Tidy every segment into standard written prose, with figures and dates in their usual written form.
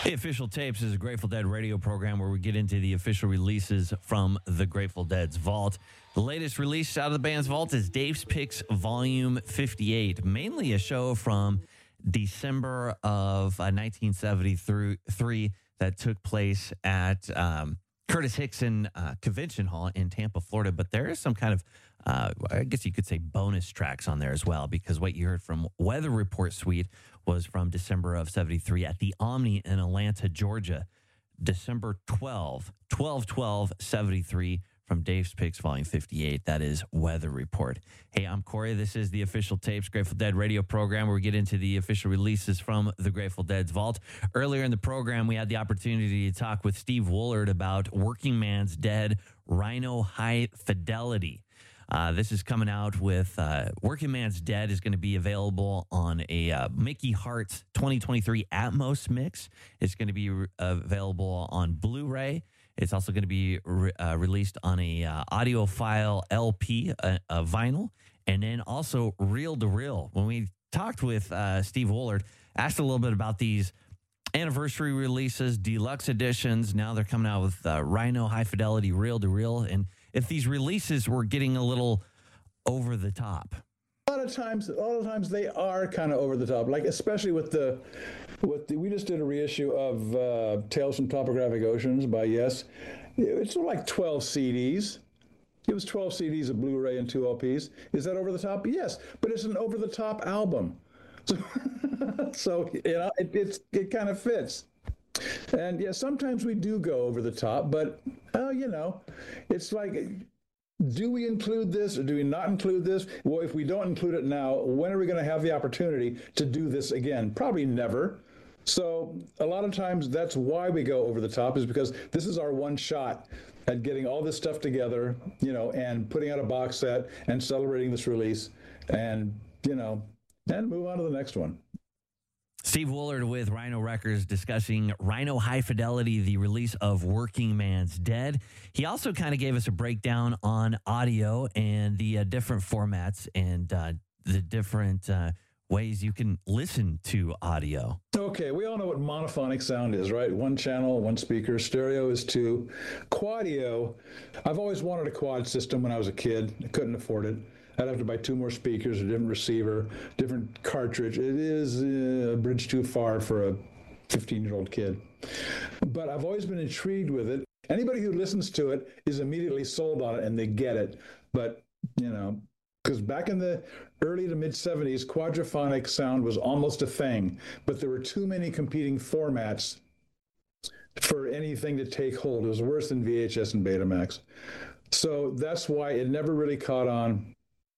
The Official Tapes is a Grateful Dead radio program where we get into the official releases from the Grateful Dead's vault. The latest release out of the band's vault is Dave's Picks Volume 58, mainly a show from December of 1973 that took place at Curtis Hickson Convention Hall in Tampa, Florida. But there is some kind of, I guess you could say, bonus tracks on there as well, because what you heard from Weather Report Suite was from December of 73 at the Omni in Atlanta, Georgia. December 12/73 from Dave's Picks Volume 58. That is Weather Report. Hey, I'm Corey. This is the Official Tapes Grateful Dead radio program where we get into the official releases from the Grateful Dead's vault. Earlier in the program, we had the opportunity to talk with Steve Woolard about Working Man's Dead, Rhino High Fidelity. This is coming out with Working Man's Dead is going to be available on a Mickey Hart's 2023 Atmos mix. It's going to be available on Blu-ray. It's also going to be released on a audiophile LP, a vinyl, and then also reel to reel. When we talked with Steve Woolard, asked a little bit about these anniversary releases, deluxe editions. Now they're coming out with Rhino High Fidelity reel to reel, and if these releases were getting a little over the top. A lot of times they are kind of over the top, like especially with the we just did a reissue of Tales from Topographic Oceans by Yes. It's like 12 CDs. It was 12 CDs of Blu-ray and 2 LPs. Is that over the top? Yes, but it's an over the top album. So you know, it kind of fits. And yeah, sometimes we do go over the top, but you know, it's like, do we include this or do we not include this? Well, if we don't include it now, when are we going to have the opportunity to do this again? Probably never. So a lot of times that's why we go over the top, is because this is our one shot at getting all this stuff together, you know, and putting out a box set and celebrating this release, and, you know, and move on to the next one. Steve Woolard with Rhino Records discussing Rhino High Fidelity, the release of Working Man's Dead. He also kind of gave us a breakdown on audio and the different formats and the different ways you can listen to audio. Okay, we all know what monophonic sound is, right? One channel, one speaker. Stereo is 2. Quadio, I've always wanted a quad system when I was a kid. I couldn't afford it. I'd have to buy 2 more speakers, a different receiver, different cartridge. It is a bridge too far for a 15-year-old kid. But I've always been intrigued with it. Anybody who listens to it is immediately sold on it, and they get it. But, you know, because back in the early to mid-'70s, quadraphonic sound was almost a thing, but there were too many competing formats for anything to take hold. It was worse than VHS and Betamax. So that's why it never really caught on.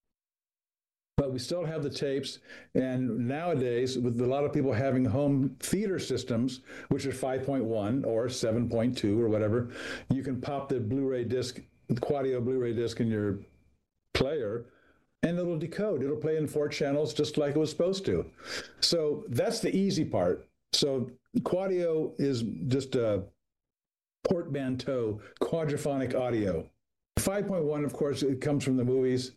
But we still have the tapes, and nowadays, with a lot of people having home theater systems, which are 5.1 or 7.2 or whatever, you can pop the Blu-ray disc, the Quadio Blu-ray disc in your player, and it'll decode. It'll play in 4 channels just like it was supposed to. So that's the easy part. So Quadio is just a portmanteau, quadraphonic audio. 5.1, of course, it comes from the movies.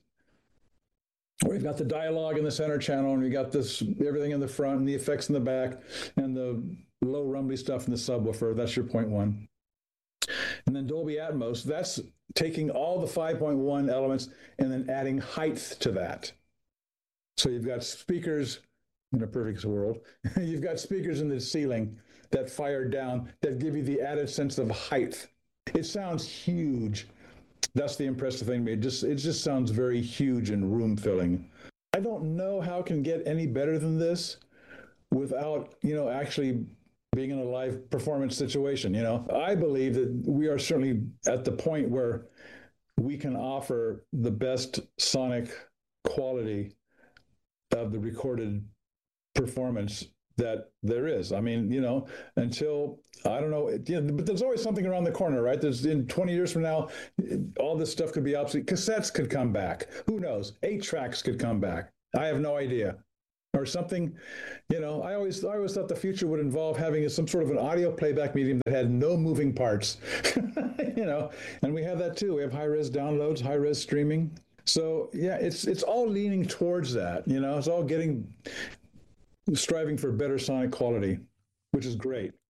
We've got the dialogue in the center channel, and we got this everything in the front, and the effects in the back, and the low rumbly stuff in the subwoofer. That's your 0.1. And then Dolby Atmos, that's taking all the 5.1 elements and then adding height to that. So you've got speakers in a perfect world. You've got speakers in the ceiling that fire down that give you the added sense of height. It sounds huge. That's the impressive thing to me. It just sounds very huge and room-filling. I don't know how it can get any better than this without, you know, actually being in a live performance situation. You know, I believe that we are certainly at the point where we can offer the best sonic quality of the recorded performance that there is. I mean, you know, until, I don't know, you know, but there's always something around the corner, right? There's, in 20 years from now, all this stuff could be obsolete. Cassettes could come back. Who knows? 8 tracks could come back. I have no idea. Or something, you know, I always thought the future would involve having some sort of an audio playback medium that had no moving parts, you know, and we have that too. We have high-res downloads, high-res streaming. So yeah, it's all leaning towards that, you know, it's all striving for better sonic quality, which is great.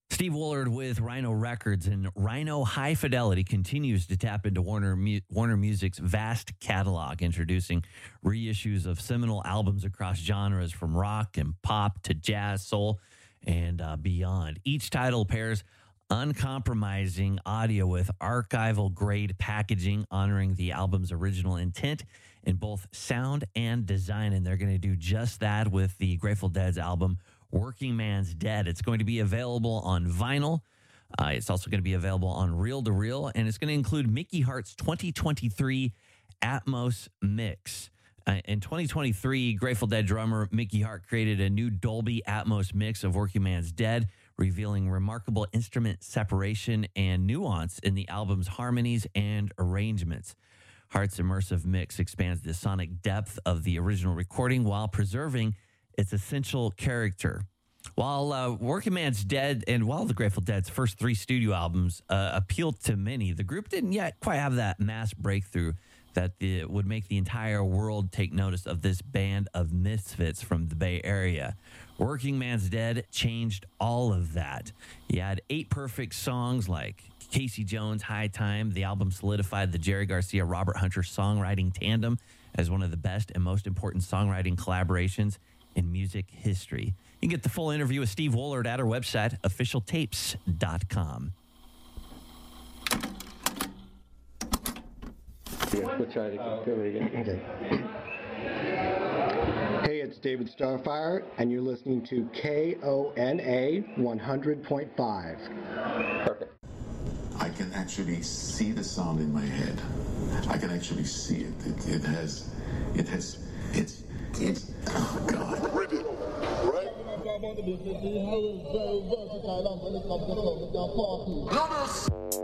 Steve Woolard with Rhino Records, and Rhino High Fidelity continues to tap into Warner Music's vast catalog, introducing reissues of seminal albums across genres from rock and pop to jazz, soul, and beyond. Each title pairs uncompromising audio with archival-grade packaging, honoring the album's original intent in both sound and design, and they're going to do just that with the Grateful Dead's album Working Man's Dead. It's going to be available on vinyl. It's also going to be available on reel-to-reel, and it's going to include Mickey Hart's 2023 Atmos mix. In 2023, Grateful Dead drummer Mickey Hart created a new Dolby Atmos mix of Working Man's Dead, revealing remarkable instrument separation and nuance in the album's harmonies and arrangements. Hart's immersive mix expands the sonic depth of the original recording while preserving its essential character. While Working Man's Dead and while the Grateful Dead's first 3 studio albums appealed to many, the group didn't yet quite have that mass breakthrough that would make the entire world take notice of this band of misfits from the Bay Area. Working Man's Dead changed all of that. You had 8 perfect songs like Casey Jones' High Time. The album solidified the Jerry Garcia-Robert Hunter songwriting tandem as one of the best and most important songwriting collaborations in music history. You can get the full interview with Steve Woolard at our website, officialtapes.com. Yeah, we'll try to go again. Okay. Hey, it's David Starfire, and you're listening to KONA 100.5. Perfect. I can actually see the sound in my head. I can actually see it. It's, oh God. Ready, right? Notice.